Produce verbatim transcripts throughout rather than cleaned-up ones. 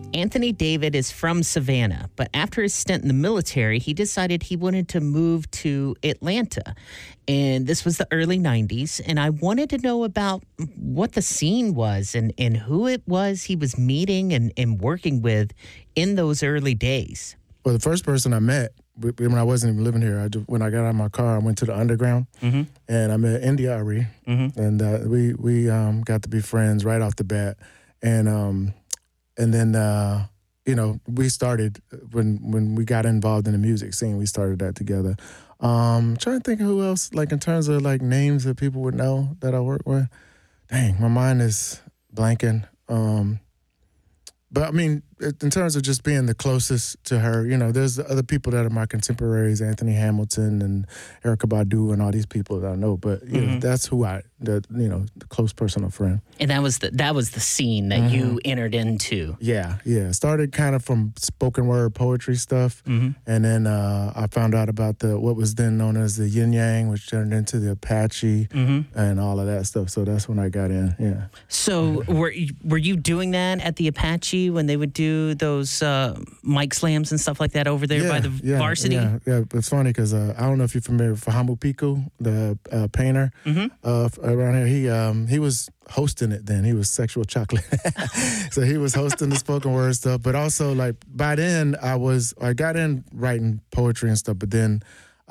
Anthony David is from Savannah, but after his stint in the military, he decided he wanted to move to Atlanta. And this was the early nineties, and I wanted to know about what the scene was and, and who it was he was meeting and, and working with in those early days. Well, the first person I met when I wasn't even living here, I just, when I got out of my car, I went to the underground, mm-hmm. and I met India.Arie, mm-hmm. and uh, we we um, got to be friends right off the bat, and um, and then uh, you know we started when when we got involved in the music scene, we started that together. Um, trying to think of who else, like in terms of like names that people would know that I work with. Dang, my mind is blanking. Um, But, I mean, in terms of just being the closest to her, you know, there's other people that are my contemporaries, Anthony Hamilton and Erykah Badu and all these people that I know. But, you mm-hmm. know, that's who I, the, you know, the close personal friend. And that was the, that was the scene that mm-hmm. you entered into. Yeah, yeah. Started kind of from spoken word poetry stuff. Mm-hmm. And then uh, I found out about the what was then known as the Yin Yang, which turned into the Apache mm-hmm. and all of that stuff. So that's when I got in, yeah. So were, were you doing that at the Apache when they would do those uh, mic slams and stuff like that over there yeah, by the yeah, varsity? Yeah, yeah. It's funny because uh, I don't know if you're familiar with Fahamu Piku, the uh, painter mm-hmm. uh, around here. He um, he was hosting it then. He was Sexual Chocolate. So he was hosting the spoken word stuff. But also, like, by then, I was, I got in writing poetry and stuff, but then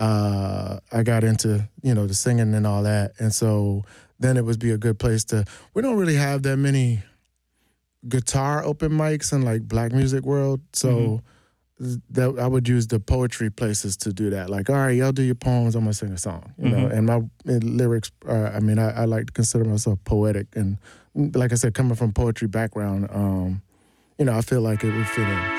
uh, I got into, you know, the singing and all that. And so then it would be a good place to, we don't really have that many guitar open mics in like black music world, so mm-hmm. that I would use the poetry places to do that. Like, all right, y'all do your poems, I'm gonna sing a song, you mm-hmm. know. And my and lyrics, uh, I mean, I, I like to consider myself poetic, and like I said, coming from poetry background, um, you know, I feel like it would fit in.